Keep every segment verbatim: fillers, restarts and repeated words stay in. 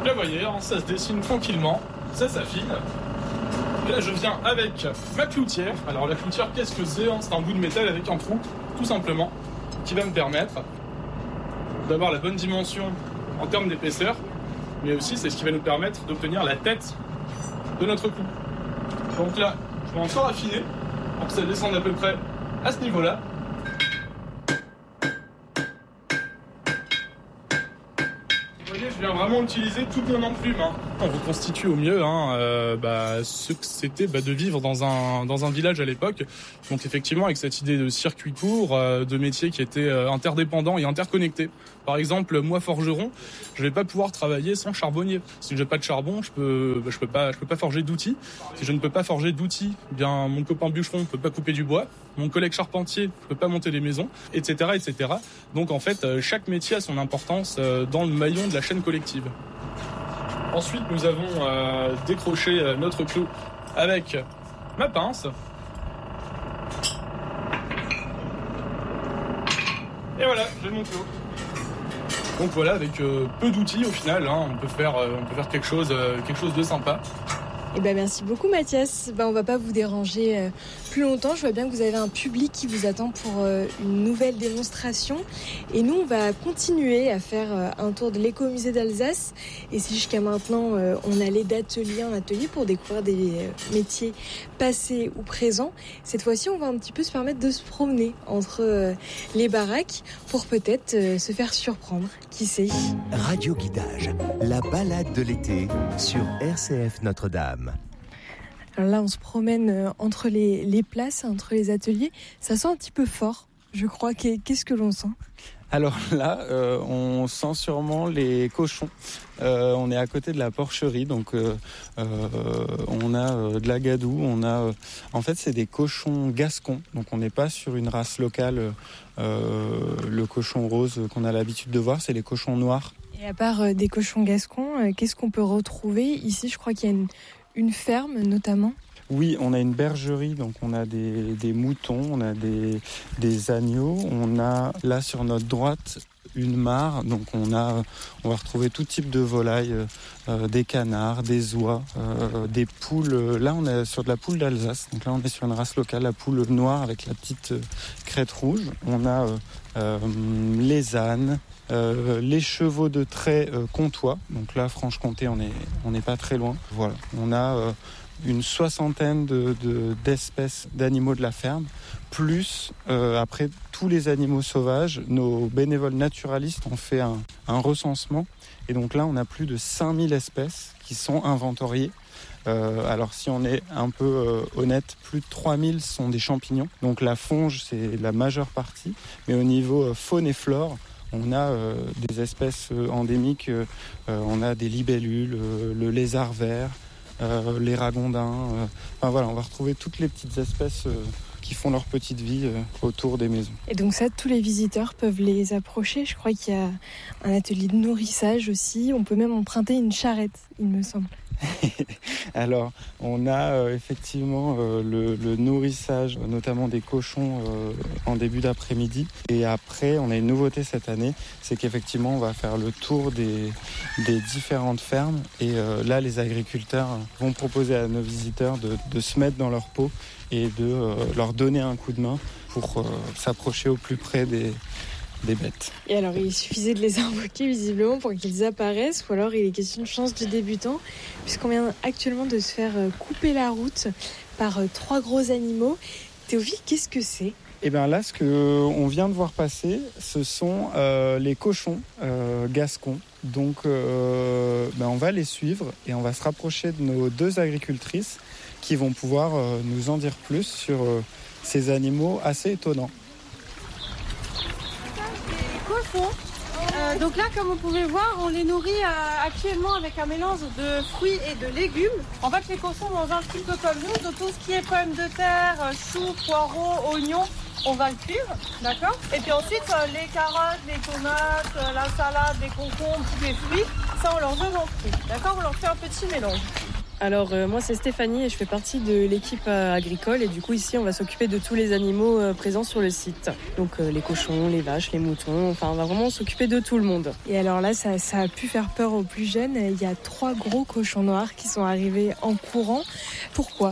Là, vous voyez, hein, ça se dessine tranquillement, ça s'affine. Et là, je viens avec ma cloutière. Alors, la cloutière, qu'est-ce que c'est, hein? C'est un bout de métal avec un trou, tout simplement, qui va me permettre d'avoir la bonne dimension en termes d'épaisseur, mais aussi, c'est ce qui va nous permettre d'obtenir la tête de notre clou. Donc là, je vais encore affiner pour que ça descende à peu près à ce niveau-là. Je viens vraiment utiliser toute mon enclume. Hein. On reconstitue au mieux hein, euh, bah, ce que c'était bah, de vivre dans un dans un village à l'époque. Donc effectivement, avec cette idée de circuit court, euh, de métiers qui étaient euh, interdépendants et interconnectés. Par exemple, moi forgeron, je vais pas pouvoir travailler sans charbonnier. Si j'ai pas de charbon, je peux bah, je peux pas je peux pas forger d'outils. Si je ne peux pas forger d'outils, eh bien mon copain bûcheron peut pas couper du bois. Mon collègue charpentier peut pas monter des maisons, et cetera, et cetera. Donc en fait, chaque métier a son importance dans le maillon de la chaîne collective. Ensuite, nous avons euh, décroché notre clou avec ma pince. Et voilà, j'ai mon clou. Donc voilà, avec euh, peu d'outils au final, hein, on peut faire, euh, on peut faire quelque chose, euh, quelque chose de sympa. Eh ben merci beaucoup Mathias. Ben on va pas vous déranger euh, plus longtemps. Je vois bien que vous avez un public qui vous attend pour euh, une nouvelle démonstration. Et nous, on va continuer à faire euh, un tour de l'écomusée d'Alsace. Et si jusqu'à maintenant, euh, on allait d'atelier en atelier pour découvrir des euh, métiers passés ou présents, cette fois-ci, on va un petit peu se permettre de se promener entre euh, les baraques pour peut-être euh, se faire surprendre. Qui sait ? Radio Guidage, la balade de l'été sur R C F Notre-Dame. Alors là, on se promène entre les, les places, entre les ateliers. Ça sent un petit peu fort, je crois. Qu'est-ce que l'on sent ? Alors là, euh, on sent sûrement les cochons. Euh, on est à côté de la porcherie, donc euh, euh, on a euh, de la gadoue. On a, euh, en fait, c'est des cochons gascons. Donc on n'est pas sur une race locale. Euh, le cochon rose qu'on a l'habitude de voir, c'est les cochons noirs. Et à part euh, des cochons gascons, euh, qu'est-ce qu'on peut retrouver ici ? Je crois qu'il y a une Une ferme notamment ? Oui, on a une bergerie, donc on a des, des moutons, on a des, des agneaux. On a là sur notre droite une mare, donc on a, on va retrouver tout type de volailles, euh, des canards, des oies, euh, des poules. Là, on est sur de la poule d'Alsace, donc là on est sur une race locale, la poule noire avec la petite crête rouge. On a euh, euh, les ânes. Euh, les chevaux de trait euh, comtois, donc là Franche-Comté on est on n'est pas très loin. Voilà, on a euh, une soixantaine de, de d'espèces d'animaux de la ferme, plus euh, après tous les animaux sauvages. Nos bénévoles naturalistes ont fait un, un recensement et donc là on a plus de cinq mille espèces qui sont inventoriées. Euh, alors si on est un peu euh, honnête, plus de trois mille sont des champignons. Donc la fonge c'est la majeure partie, mais au niveau euh, faune et flore, on a euh, des espèces euh, endémiques, euh, on a des libellules, euh, le lézard vert, euh, les ragondins. Euh, enfin voilà, on va retrouver toutes les petites espèces euh, qui font leur petite vie euh, autour des maisons. Et donc ça, tous les visiteurs peuvent les approcher. Je crois qu'il y a un atelier de nourrissage aussi. On peut même emprunter une charrette, il me semble. Alors, on a euh, effectivement euh, le, le nourrissage, notamment des cochons euh, en début d'après-midi. Et après, on a une nouveauté cette année, c'est qu'effectivement, on va faire le tour des, des différentes fermes. Et euh, là, les agriculteurs vont proposer à nos visiteurs de, de se mettre dans leur peau et de euh, leur donner un coup de main pour euh, s'approcher au plus près des des bêtes. Et alors, il suffisait de les invoquer visiblement pour qu'ils apparaissent, ou alors il est question de chance du débutant, puisqu'on vient actuellement de se faire couper la route par trois gros animaux. Théophile, qu'est-ce que c'est ? Eh bien là, ce qu'on vient de voir passer, ce sont euh, les cochons euh, gascons. Donc, euh, ben on va les suivre et on va se rapprocher de nos deux agricultrices qui vont pouvoir euh, nous en dire plus sur euh, ces animaux assez étonnants. Euh, donc là, comme vous pouvez voir, on les nourrit euh, actuellement avec un mélange de fruits et de légumes. En fait, les cochons mangent un petit peu comme nous, donc tout ce qui est pommes de terre, choux, poireaux, oignons, on va le cuire, d'accord ? Et puis ensuite, euh, les carottes, les tomates, euh, la salade, les concombres, tous les fruits, ça on leur donne en fruits, d'accord ? On leur fait un petit mélange. Alors euh, moi c'est Stéphanie et je fais partie de l'équipe euh, agricole et du coup ici on va s'occuper de tous les animaux euh, présents sur le site. Donc euh, les cochons, les vaches, les moutons, enfin on va vraiment s'occuper de tout le monde. Et alors là ça, ça a pu faire peur aux plus jeunes, il y a trois gros cochons noirs qui sont arrivés en courant. Pourquoi ?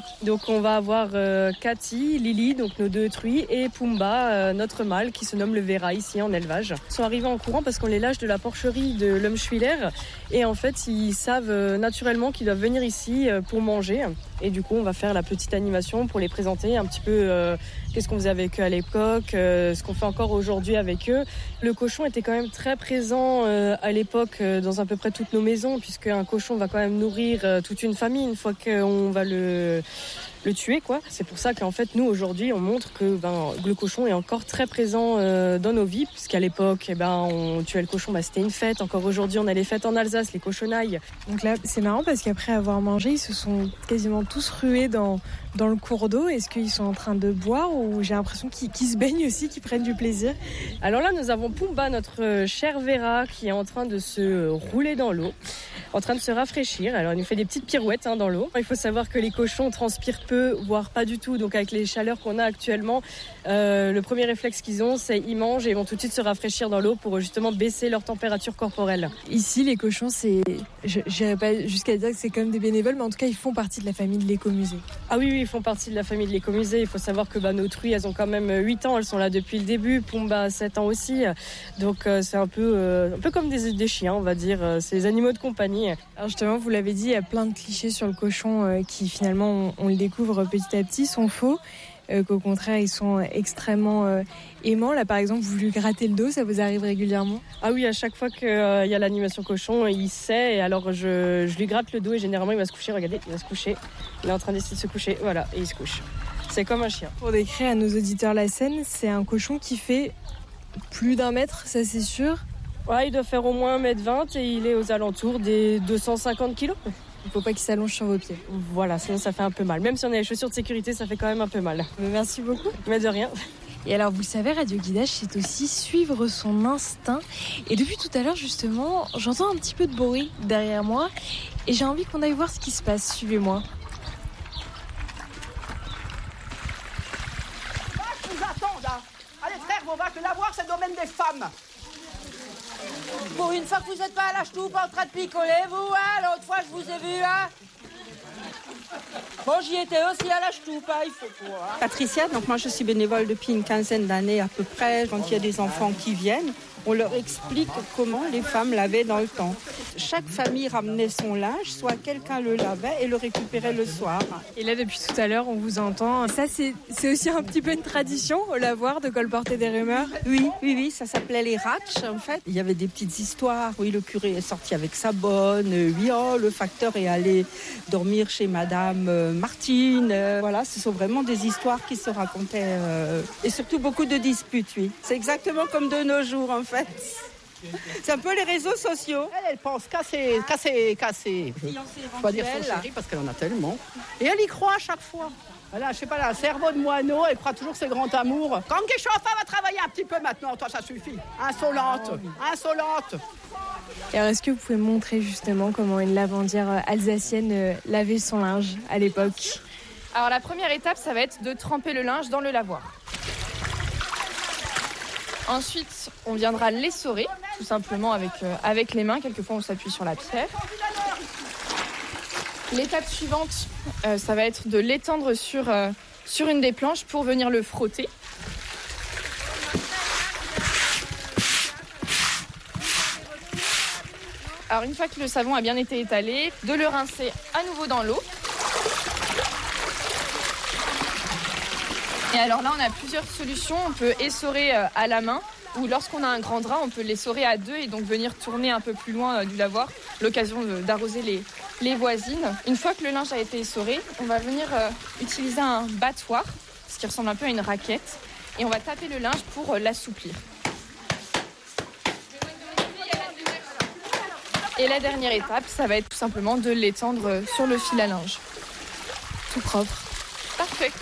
Donc on va avoir euh, Cathy, Lily, donc nos deux truies et Pumba, euh, notre mâle qui se nomme le Vera ici en élevage. Ils sont arrivés en courant parce qu'on les lâche de la porcherie de l'Umschwiller et en fait ils savent euh, naturellement qu'ils doivent venir ici pour manger et du coup on va faire la petite animation pour les présenter un petit peu euh, qu'est-ce qu'on faisait avec eux à l'époque, euh, ce qu'on fait encore aujourd'hui avec eux. Le cochon était quand même très présent euh, à l'époque euh, dans à peu près toutes nos maisons puisque un cochon va quand même nourrir euh, toute une famille une fois qu'on va le le tuer quoi. C'est pour ça qu'en fait nous aujourd'hui on montre que ben, le cochon est encore très présent euh, dans nos vies puisqu'à l'époque eh ben, on tuait le cochon, bah, c'était une fête. Encore aujourd'hui on a les fêtes en Alsace, les cochonailles. Donc là c'est marrant parce qu'après avoir mangé ils se sont quasiment tous rués dans, dans le cours d'eau. Est-ce qu'ils sont en train de boire ou j'ai l'impression qu'ils, qu'ils se baignent aussi, qu'ils prennent du plaisir? Alors là nous avons Pumba, notre cher Vera qui est en train de se rouler dans l'eau, en train de se rafraîchir. Alors il nous fait des petites pirouettes hein, dans l'eau. Il faut savoir que les cochons transpirent peu, voire pas du tout. Donc avec les chaleurs qu'on a actuellement, euh, le premier réflexe qu'ils ont, c'est ils mangent et ils vont tout de suite se rafraîchir dans l'eau pour justement baisser leur température corporelle. Ici, les cochons, c'est, je n'irai pas jusqu'à dire que c'est comme des bénévoles, mais en tout cas, ils font partie de la famille de l'écomusée. Ah oui, oui, ils font partie de la famille de l'écomusée. Il faut savoir que bah, nos truies, elles ont quand même huit ans. Elles sont là depuis le début. Pumba a sept ans aussi. Donc euh, c'est un peu, euh, un peu comme des, des chiens, on va dire. C'est des animaux de compagnie. Alors justement, vous l'avez dit, il y a plein de clichés sur le cochon euh, qui finalement, on, on le découvre petit à petit, sont faux. Euh, qu'au contraire, ils sont extrêmement euh, aimants. Là, par exemple, vous lui grattez le dos, ça vous arrive régulièrement? Ah oui, à chaque fois qu'il euh, y a l'animation cochon, il sait. Et alors, je, je lui gratte le dos et généralement, il va se coucher. Regardez, il va se coucher. Il est en train d'essayer de se coucher. Voilà, et il se couche. C'est comme un chien. Pour décrire à nos auditeurs la scène, c'est un cochon qui fait plus d'un mètre, ça c'est sûr. Ouais, il doit faire au moins un mètre vingt et il est aux alentours des deux cent cinquante kilos. Il ne faut pas qu'il s'allonge sur vos pieds. Voilà, sinon ça fait un peu mal. Même si on a les chaussures de sécurité, ça fait quand même un peu mal. Mais merci beaucoup. Mais de rien. Et alors, vous le savez, Radio Guidage, c'est aussi suivre son instinct. Et depuis tout à l'heure, justement, j'entends un petit peu de bruit derrière moi. Et j'ai envie qu'on aille voir ce qui se passe. Suivez-moi. Vaches nous attendent, hein. Allez, frère, vos vaches, de la voir, c'est le domaine des femmes. Pour une fois que vous n'êtes pas à la ch'toupe en train de picoler, vous, hein. L'autre fois, je vous ai vu, hein. Bon, j'y étais aussi à la ch'toupe, hein, il faut quoi. Hein. Patricia, donc moi je suis bénévole depuis une quinzaine d'années à peu près. Quand il y a des enfants qui viennent, on leur explique comment les femmes lavaient dans le temps. Chaque famille ramenait son linge, soit quelqu'un le lavait et le récupérait le soir. Et là, depuis tout à l'heure, on vous entend. Ça, c'est, c'est aussi un petit peu une tradition, au lavoir, de colporter des rumeurs. Oui, oui, oui, ça s'appelait les ratches, en fait. Il y avait des petites histoires. Oui, le curé est sorti avec sa bonne. Oui, oh, le facteur est allé dormir chez Madame Martine. Voilà, ce sont vraiment des histoires qui se racontaient. Euh, et surtout beaucoup de disputes, oui. C'est exactement comme de nos jours, en fait. C'est un peu les réseaux sociaux. Elle, elle pense casser, casser, casser. Faut pas dire son chéri parce qu'elle en a tellement. Et elle y croit à chaque fois. Voilà, je sais pas, là, un cerveau de moineau, elle fera toujours ses grands amours. Comme Guéchauffa va travailler un petit peu maintenant, toi ça suffit. Insolente, insolente. Et alors, est-ce que vous pouvez montrer justement comment une lavandière alsacienne lavait son linge à l'époque? Alors la première étape, ça va être de tremper le linge dans le lavoir. Ensuite, on viendra l'essorer, tout simplement avec, euh, avec les mains. Quelquefois, on s'appuie sur la pierre. L'étape suivante, euh, ça va être de l'étendre sur, euh, sur une des planches pour venir le frotter. Alors, une fois que le savon a bien été étalé, de le rincer à nouveau dans l'eau. Et alors là, on a plusieurs solutions. On peut essorer à la main ou lorsqu'on a un grand drap, on peut l'essorer à deux et donc venir tourner un peu plus loin du lavoir, l'occasion d'arroser les, les voisines. Une fois que le linge a été essoré, on va venir euh, utiliser un battoir, ce qui ressemble un peu à une raquette, et on va taper le linge pour euh, l'assouplir. Et la dernière étape, ça va être tout simplement de l'étendre sur le fil à linge. Tout propre. Parfait.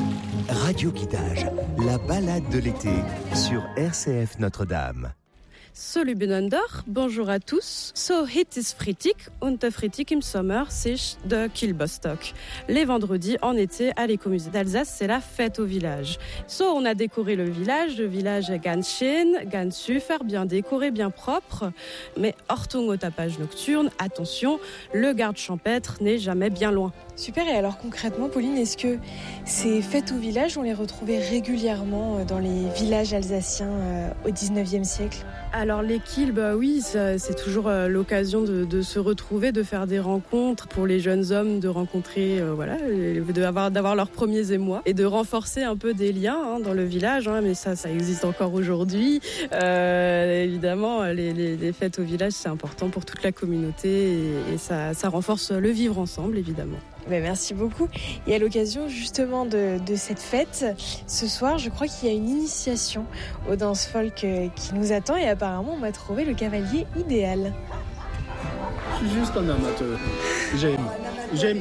Radio Guidage, la balade de l'été sur R C F Notre-Dame. So, libenander, bonjour à tous. So, hit is Freitag und der Freitag im Sommer sich de Kilbostock. Les vendredis en été à l'écomusée d'Alsace, c'est la fête au village. So, on a décoré le village. Le village est ganz schön, ganz super, bien décoré, bien propre. Mais Achtung au tapage nocturne, attention, le garde champêtre n'est jamais bien loin. Super, et alors concrètement, Pauline, est-ce que ces fêtes au village, on les retrouvait régulièrement dans les villages alsaciens euh, au dix-neuvième siècle ? Alors les kilbs, bah oui, ça, c'est toujours euh, l'occasion de, de se retrouver, de faire des rencontres pour les jeunes hommes, de rencontrer, euh, voilà, d'avoir, d'avoir leurs premiers émois et de renforcer un peu des liens hein, dans le village. Hein, mais ça, ça existe encore aujourd'hui. Euh, évidemment, les, les, les fêtes au village, c'est important pour toute la communauté et, et ça, ça renforce le vivre ensemble, évidemment. Ben merci beaucoup. Et à l'occasion justement de, de cette fête, ce soir, je crois qu'il y a une initiation aux danses folk qui nous attend et apparemment, on va trouver le cavalier idéal. Je suis juste un amateur. J'aime. J'aime.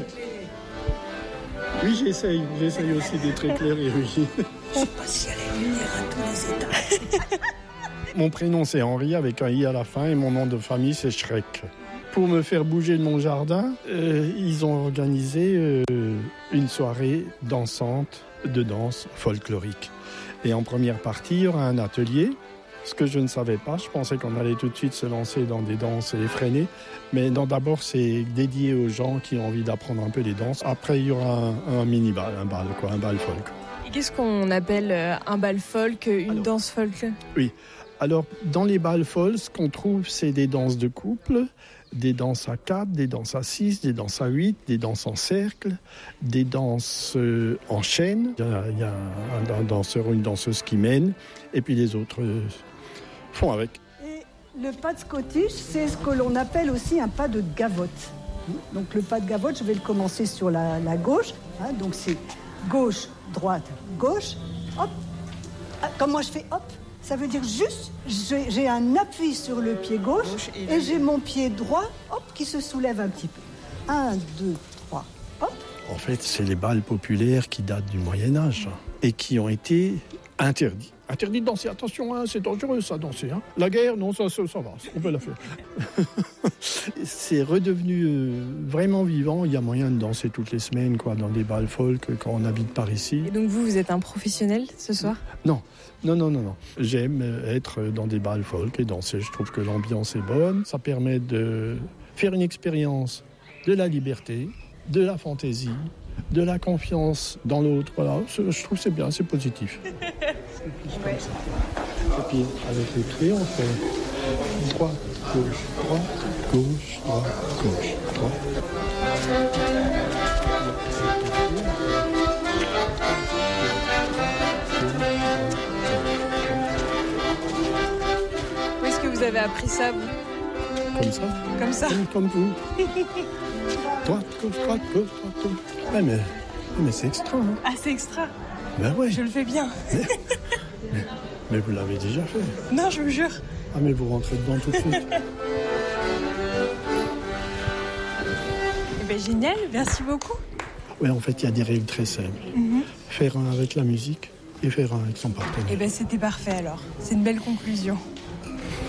Oui, j'essaye. J'essaye aussi d'être éclairé, oui. Je sais pas si elle est lumière à tous les étages. Mon prénom, c'est Henri, avec un i à la fin, et mon nom de famille, c'est Schreck. Pour me faire bouger de mon jardin, euh, ils ont organisé euh, une soirée dansante de danse folklorique. Et en première partie, il y aura un atelier. Ce que je ne savais pas, je pensais qu'on allait tout de suite se lancer dans des danses effrénées. Mais non, d'abord, c'est dédié aux gens qui ont envie d'apprendre un peu les danses. Après, il y aura un, un mini-bal, un bal, quoi, un bal folk. Et qu'est-ce qu'on appelle un bal folk, une Alors, danse folk ? Oui. Alors, dans les bals folk, ce qu'on trouve, c'est des danses de couple, des danses à quatre, des danses à six, des danses à huit, des danses en cercle, des danses euh, en chaîne. Il y a, il y a un, un danseur ou une danseuse qui mène, et puis les autres euh, font avec. Et le pas de Scottish, c'est ce que l'on appelle aussi un pas de gavotte. Donc le pas de gavotte, je vais le commencer sur la, la gauche. Hein, donc c'est gauche, droite, gauche, hop. Ah, comme moi je fais hop. Ça veut dire juste, j'ai, j'ai un appui sur le pied gauche, gauche et, et j'ai mon pied droit, hop, qui se soulève un petit peu. Un, deux, trois, hop. En fait, c'est les bals populaires qui datent du Moyen-Âge et qui ont été interdits. Interdit de danser, attention, hein, c'est dangereux ça, danser. Hein. La guerre, non, ça, ça, ça va, on peut la faire. C'est redevenu euh, vraiment vivant, il y a moyen de danser toutes les semaines quoi, dans des bals folk quand on habite par ici. Et donc vous, vous êtes un professionnel ce soir ? Non, non, non, non, non. J'aime être dans des bals folk et danser, je trouve que l'ambiance est bonne. Ça permet de faire une expérience de la liberté, de la fantaisie, de la confiance dans l'autre. Voilà, je trouve que c'est bien, c'est positif. Ouais. Et puis avec les pieds, on fait droite, gauche, droite, gauche, droite, gauche, droite. Où est-ce que vous avez appris ça, vous ? Comme ça. Comme ça. Comme, comme vous. Droite, gauche, droite, gauche, droite, gauche. Ouais, mais, mais c'est extra. Hein. Ah, c'est extra. Ben ouais. Je le fais bien. Mais, mais, mais vous l'avez déjà fait. Non, je vous jure. Ah, mais vous rentrez dedans tout de suite. Eh ben, génial, merci beaucoup. Oui, en fait, il y a des règles très simples. Mm-hmm. Faire un avec la musique et faire un avec son partenaire. Eh ben, c'était parfait alors. C'est une belle conclusion.